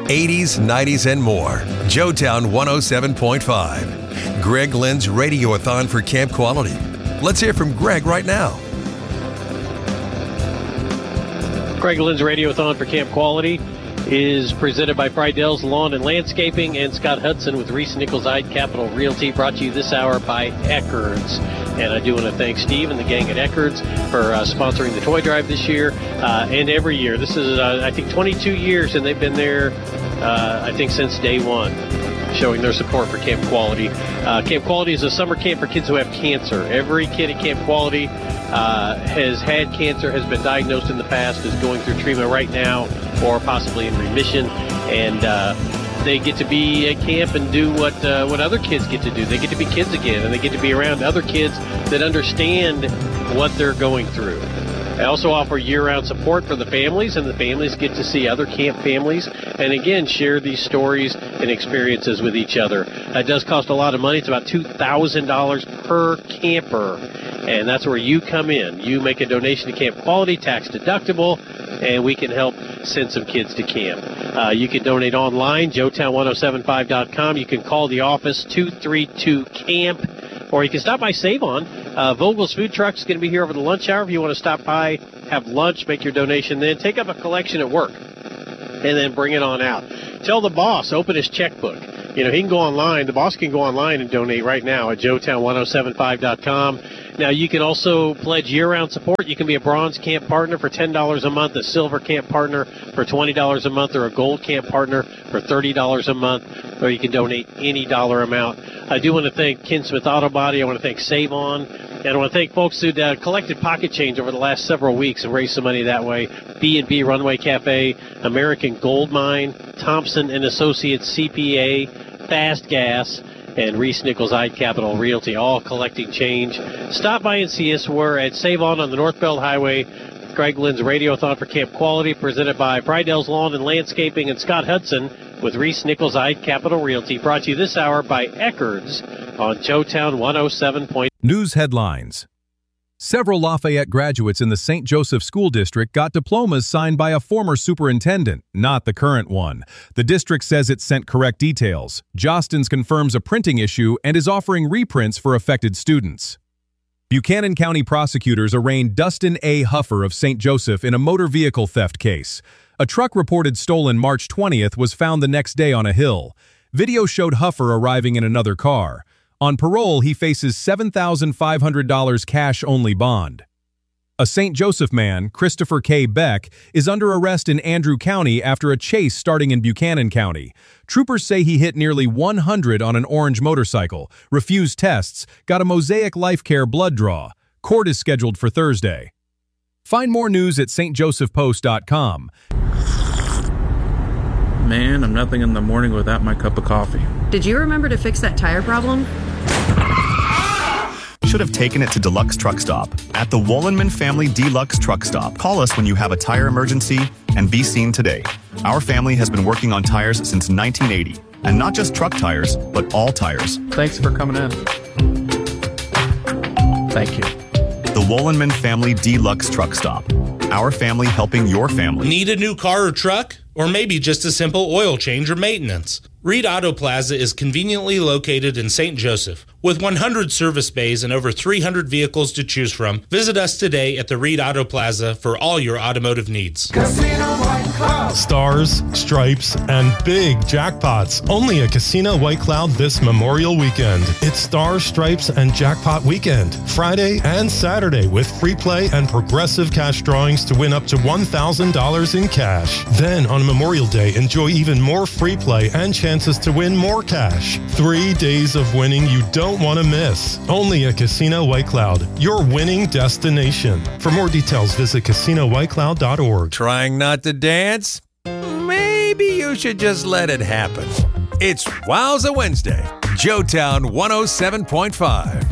80s, 90s, and more. Joetown 107.5. Greg Lynn's Radiothon for Camp Quality. Let's hear from Greg right now. Greg Lynn's Radiothon for Camp Quality is presented by Friedell's Lawn and Landscaping and Scott Hudson with Reese Nichols Ide Capital Realty, brought to you this hour by Eckerd's. And I do want to thank Steve and the gang at Eckerd's for sponsoring the toy drive this year and every year. This is, I think, 22 years, and they've been there, I think, since day one, showing their support for Camp Quality. Camp Quality is a summer camp for kids who have cancer. Every kid at Camp Quality has had cancer, has been diagnosed in the past, is going through treatment right now, or possibly in remission, and they get to be at camp and do what other kids get to do. They get to be kids again, and they get to be around other kids that understand what they're going through. I also offer year-round support for the families, and the families get to see other camp families and, again, share these stories and experiences with each other. It does cost a lot of money. It's about $2,000 per camper, and that's where you come in. You make a donation to Camp Quality, tax deductible, and we can help send some kids to camp. You can donate online, joetown1075.com. You can call the office, 232-CAMP. Or you can stop by Save On. Vogel's Food Truck is going to be here over the lunch hour. If you want to stop by, have lunch, make your donation, then take up a collection at work, and then bring it on out. Tell the boss, open his checkbook. You know, he can go online. The boss can go online and donate right now at joetown1075.com. Now, you can also pledge year-round support. You can be a bronze camp partner for $10 a month, a silver camp partner for $20 a month, or a gold camp partner for $30 a month, or you can donate any dollar amount. I do want to thank Ken Smith Auto Body. I want to thank Save On. And I want to thank folks who collected pocket change over the last several weeks and raised some money that way. B&B Runway Cafe, American Gold Mine, Thompson & Associates CPA, Fast Gas, and Reese Nichols Ide Capital Realty, all collecting change. Stop by and see us. We're at Save On the North Belt Highway. Greg Lynn's Radiothon for Camp Quality, presented by Friedell's Lawn and Landscaping and Scott Hudson with Reese Nichols Ide Capital Realty, brought to you this hour by Eckerd's on Joetown 107. News headlines. Several Lafayette graduates in the St. Joseph School District got diplomas signed by a former superintendent, not the current one. The district says it sent correct details. Jostens confirms a printing issue and is offering reprints for affected students. Buchanan County prosecutors arraigned Dustin A. Huffer of St. Joseph in a motor vehicle theft case. A truck reported stolen March 20th was found the next day on a hill. Video showed Huffer arriving in another car. On parole, he faces $7,500 cash-only bond. A St. Joseph man, Christopher K. Beck, is under arrest in Andrew County after a chase starting in Buchanan County. Troopers say he hit nearly 100 on an orange motorcycle, refused tests, got a Mosaic Life Care blood draw. Court is scheduled for Thursday. Find more news at stjosephpost.com. Man, I'm nothing in the morning without my cup of coffee. Did you remember to fix that tire problem? Should have taken it to Deluxe Truck Stop. At the Wollenman Family Deluxe Truck Stop, call us when you have a tire emergency and be seen today. Our family has been working on tires since 1980. And not just truck tires, but all tires. Thanks for coming in. Thank you. The Wollenman Family Deluxe Truck Stop. Our family helping your family. Need a new car or truck? Or maybe just a simple oil change or maintenance? Reed Auto Plaza is conveniently located in St. Joseph. With 100 service bays and over 300 vehicles to choose from, visit us today at the Reed Auto Plaza for all your automotive needs. Casino White Cloud. Stars, stripes, and big jackpots. Only at Casino White Cloud this Memorial Weekend. It's Stars, Stripes, and Jackpot Weekend. Friday and Saturday with free play and progressive cash drawings to win up to $1,000 in cash. Then on Memorial Day, enjoy even more free play and chances to win more cash. 3 days of winning you don't want to miss. Only at Casino White Cloud, your winning destination. For more details, visit CasinoWhiteCloud.org. Trying not to dance? Maybe you should just let it happen. It's Wowza Wednesday, Joetown 107.5.